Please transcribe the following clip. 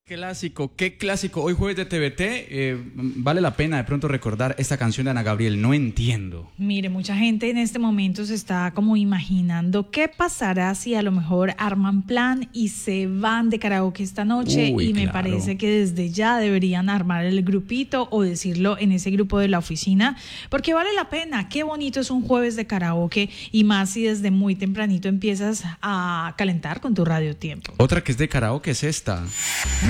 Clásico, qué clásico. Hoy jueves de TVT, vale la pena de pronto recordar esta canción de Ana Gabriel, No Entiendo. Mire, mucha gente en este momento se está como imaginando qué pasará si a lo mejor arman plan y se van de karaoke esta noche. Uy, y me claro. parece que desde ya deberían armar el grupito o decirlo en ese grupo de la oficina, porque vale la pena. Qué bonito es un jueves de karaoke, y más si desde muy tempranito empiezas a calentar con tu Radio Tiempo. Otra que es de karaoke es esta.